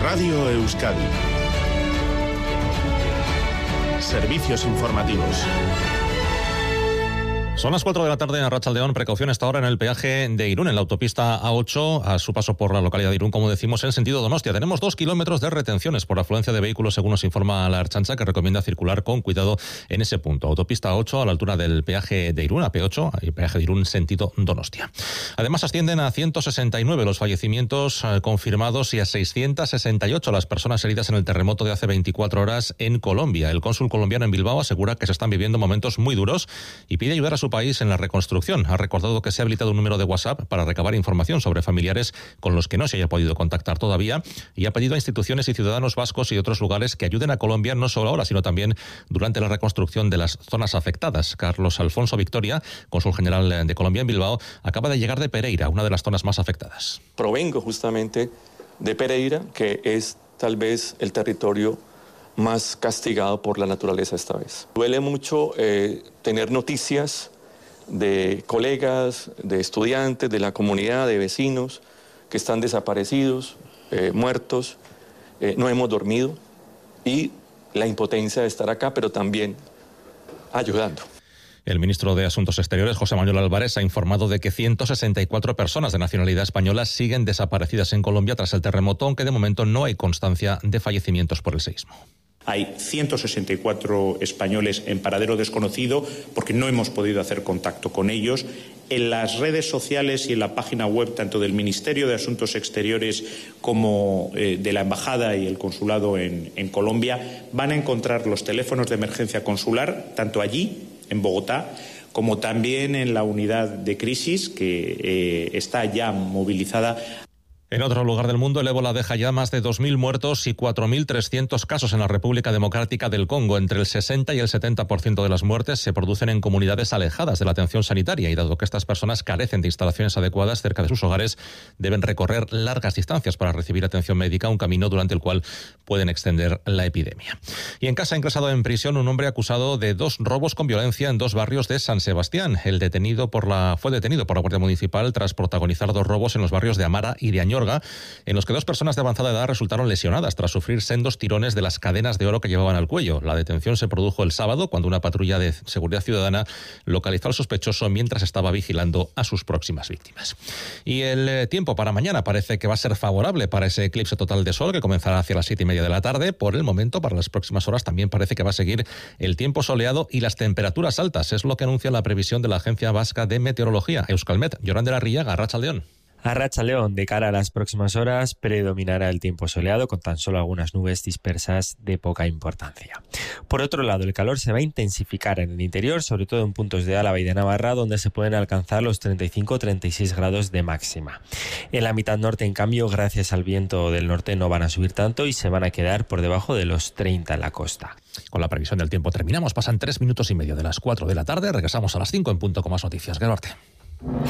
Radio Euskadi. Servicios informativos. Son las 4 de la tarde en Arratsaldeón. Precaución esta hora en el peaje de Irún, en la autopista A8, a su paso por la localidad de Irún, como decimos, en sentido Donostia. Tenemos 2 kilómetros de retenciones por afluencia de vehículos, según nos informa la Ertzaintza, que recomienda circular con cuidado en ese punto. Autopista A8 a la altura del peaje de Irún, AP8, y peaje de Irún, sentido Donostia. Además, ascienden a 169 los fallecimientos confirmados y a 668 las personas heridas en el terremoto de hace 24 horas en Colombia. El cónsul colombiano en Bilbao asegura que se están viviendo momentos muy duros y pide ayudar a su país en la reconstrucción. Ha recordado que se ha habilitado un número de WhatsApp para recabar información sobre familiares con los que no se haya podido contactar todavía, y ha pedido a instituciones y ciudadanos vascos y de otros lugares que ayuden a Colombia no solo ahora, sino también durante la reconstrucción de las zonas afectadas. Carlos Alfonso Victoria, cónsul general de Colombia en Bilbao, acaba de llegar de Pereira, una de las zonas más afectadas. Provengo justamente de Pereira, que es tal vez el territorio más castigado por la naturaleza esta vez. Duele mucho tener noticias de colegas, de estudiantes, de la comunidad, de vecinos que están desaparecidos, muertos. No hemos dormido, y la impotencia de estar acá, pero también ayudando. El ministro de Asuntos Exteriores, José Manuel Álvarez, ha informado de que 164 personas de nacionalidad española siguen desaparecidas en Colombia tras el terremoto, aunque de momento no hay constancia de fallecimientos por el seísmo. Hay 164 españoles en paradero desconocido porque no hemos podido hacer contacto con ellos. En las redes sociales y en la página web tanto del Ministerio de Asuntos Exteriores como de la Embajada y el Consulado en Colombia van a encontrar los teléfonos de emergencia consular, tanto allí, en Bogotá, como también en la unidad de crisis que está ya movilizada. En otro lugar del mundo, el ébola deja ya más de 2.000 muertos y 4.300 casos en la República Democrática del Congo. Entre el 60 y el 70% de las muertes se producen en comunidades alejadas de la atención sanitaria, y dado que estas personas carecen de instalaciones adecuadas cerca de sus hogares, deben recorrer largas distancias para recibir atención médica, un camino durante el cual pueden extender la epidemia. Y en casa ha ingresado en prisión un hombre acusado de 2 robos con violencia en 2 barrios de San Sebastián. Fue detenido por la Guardia Municipal tras protagonizar 2 robos en los barrios de Amara y de Añorga, en los que 2 personas de avanzada edad resultaron lesionadas tras sufrir sendos tirones de las cadenas de oro que llevaban al cuello. La detención se produjo el sábado, cuando una patrulla de seguridad ciudadana localizó al sospechoso mientras estaba vigilando a sus próximas víctimas. Y el tiempo para mañana parece que va a ser favorable para ese eclipse total de sol que comenzará hacia las 7:30 de la tarde. Por el momento, para las próximas horas también parece que va a seguir el tiempo soleado y las temperaturas altas. Es lo que anuncia la previsión de la Agencia Vasca de Meteorología, Euskalmet. Yolanda Larriaga, Arratsaldeón. Arratsaldeón, de cara a las próximas horas predominará el tiempo soleado con tan solo algunas nubes dispersas de poca importancia. Por otro lado, el calor se va a intensificar en el interior, sobre todo en puntos de Álava y de Navarra, donde se pueden alcanzar los 35-36 grados de máxima. En la mitad norte, en cambio, gracias al viento del norte no van a subir tanto y se van a quedar por debajo de los 30 en la costa. Con la previsión del tiempo terminamos. Pasan 3 minutos y medio de las 4 de la tarde. Regresamos a las 5 en punto con más noticias. Gerarte.